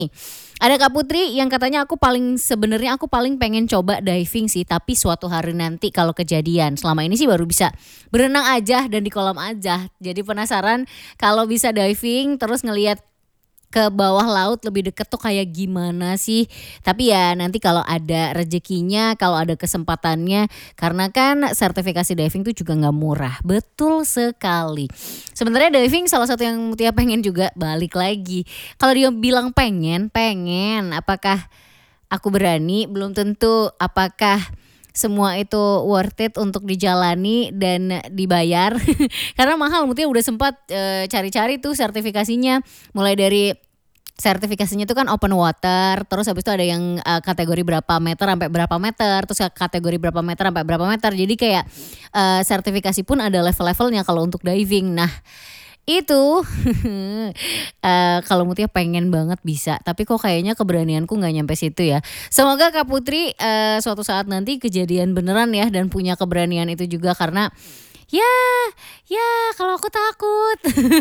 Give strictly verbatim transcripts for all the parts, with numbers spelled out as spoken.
Ada Kak Putri yang katanya aku paling sebenarnya aku paling pengen coba diving sih, tapi suatu hari nanti kalau kejadian. Selama ini sih baru bisa berenang aja dan di kolam aja. Jadi penasaran kalau bisa diving terus ngelihat ke bawah laut lebih deket tuh kayak gimana sih. Tapi ya nanti kalau ada rezekinya, kalau ada kesempatannya, karena kan sertifikasi diving tuh juga nggak murah. Betul sekali. Sebenarnya diving salah satu yang Mutia pengen juga balik lagi. Kalau dia bilang pengen, pengen. Apakah aku berani? Belum tentu. Apakah semua itu worth it untuk dijalani dan dibayar? Karena mahal, Mutia udah sempat, eee, cari-cari tuh sertifikasinya. Mulai dari sertifikasinya itu kan open water, terus habis itu ada yang, eee, kategori berapa meter sampai berapa meter, terus kategori berapa meter sampai berapa meter. Jadi kayak, eee, sertifikasi pun ada level-levelnya kalau untuk diving. Nah itu, eee, kalau Mutia pengen banget bisa, tapi kok kayaknya keberanianku nggak nyampe situ ya. Semoga Kak Putri, eee, suatu saat nanti kejadian beneran ya dan punya keberanian itu juga karena, ya ya kalau aku takut.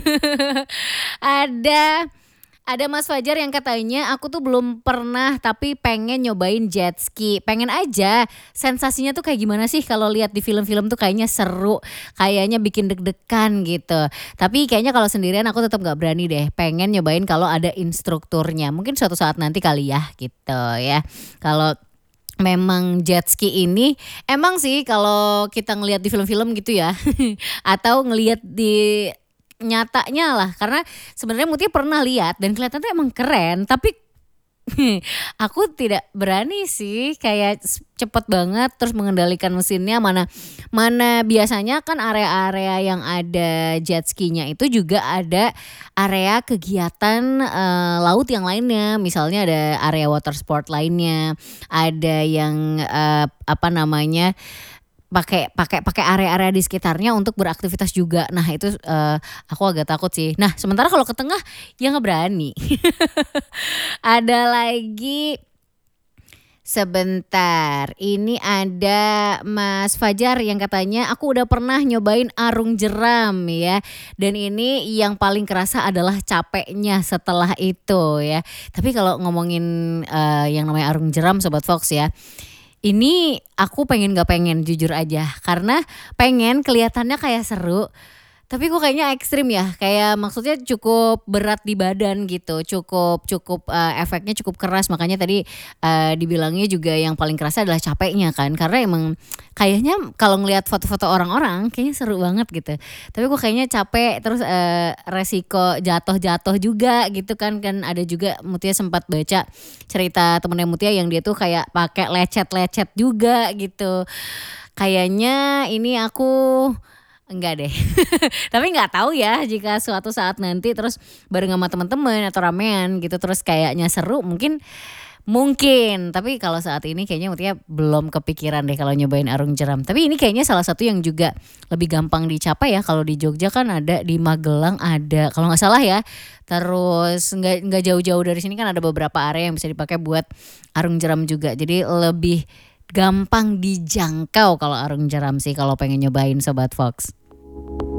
Ada ada Mas Fajar yang katanya, "Aku tuh belum pernah tapi pengen nyobain jet ski." Pengen aja, sensasinya tuh kayak gimana sih kalau lihat di film-film tuh kayaknya seru, kayaknya bikin deg-degan gitu. Tapi kayaknya kalau sendirian aku tetap nggak berani deh, pengen nyobain kalau ada instrukturnya. Mungkin suatu saat nanti kali ya, gitu ya. Kalau memang jet ski ini emang sih kalau kita ngelihat di film-film gitu ya, atau ngelihat di nyatanya lah, karena sebenarnya Mutia pernah lihat dan kelihatan tuh emang keren, tapi aku tidak berani sih kayak s cepet banget terus mengendalikan mesinnya, mana mana biasanya kan area-area yang ada jet skinya itu juga ada area kegiatan, eee, laut yang lainnya. Misalnya ada area water sport lainnya, ada yang, eee, apa namanya, pakai pakai pakai area-area di sekitarnya untuk beraktivitas juga. Nah itu, eee, aku agak takut sih. Nah sementara kalau ke tengah, ya nggak berani. Ada lagi, sebentar, ini ada Mas Fajar yang katanya, "Aku udah pernah nyobain arung jeram ya, dan ini yang paling kerasa adalah capeknya setelah itu ya." Tapi kalau ngomongin, eee, yang namanya arung jeram Sobat Fox ya, ini aku pengen nggak pengen jujur aja, karena pengen kelihatannya kayak seru, tapi kok kayaknya ekstrim ya, kayak maksudnya cukup berat di badan gitu, cukup cukup, eee, efeknya cukup keras makanya tadi, eee, dibilangnya juga yang paling kerasa adalah capeknya kan, karena emang kayaknya kalau ngelihat foto-foto orang-orang kayaknya seru banget gitu, tapi kok kayaknya capek terus, eee, resiko jatuh-jatuh juga gitu kan, kan ada juga Mutia sempat baca cerita temennya Mutia yang dia tuh kayak pakai lecet-lecet juga gitu. Kayaknya ini aku enggak deh. Tapi nggak tahu ya jika suatu saat nanti terus bareng sama teman-teman atau ramean gitu terus kayaknya seru mungkin mungkin, tapi kalau saat ini kayaknya Mutia belum kepikiran deh kalau nyobain arung jeram. Tapi ini kayaknya salah satu yang juga lebih gampang dicapai ya, kalau di Jogja kan ada, di Magelang ada kalau nggak salah ya. Terus nggak nggak jauh-jauh dari sini kan ada beberapa area yang bisa dipakai buat arung jeram juga. Jadi lebih gampang dijangkau kalau arung jeram sih kalau pengen nyobain Sobat Fox.